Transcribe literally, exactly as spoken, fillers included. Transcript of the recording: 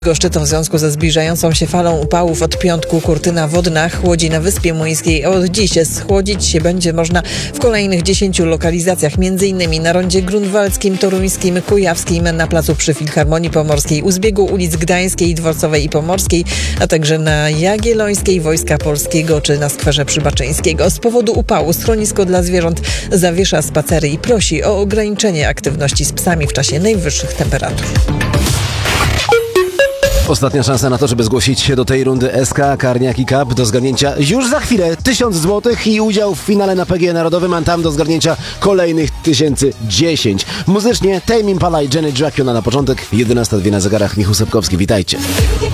Szczytu w związku ze zbliżającą się falą upałów od piątku kurtyna wodna chłodzi na Wyspie Młyńskiej. Od dziś schłodzić się będzie można w kolejnych dziesięciu lokalizacjach, m.in. na rondzie grunwaldzkim, toruńskim, kujawskim, na placu przy Filharmonii Pomorskiej, u zbiegu ulic Gdańskiej, Dworcowej i Pomorskiej, a także na Jagiellońskiej, Wojska Polskiego czy na skwerze Przybaczyńskiego. Z powodu upału schronisko dla zwierząt zawiesza spacery i prosi o ograniczenie aktywności z psami w czasie najwyższych temperatur. Ostatnia szansa na to, żeby zgłosić się do tej rundy S K Carniaki Cup do zgarnięcia już za chwilę tysiąc złotych i udział w finale na P G E Narodowym, a tam do zgarnięcia kolejnych tysięcy dziesięć. Muzycznie Tame Impala i Janet Jackson na początek, jedenasta dwie na zegarach. Michał Sepkowski, witajcie.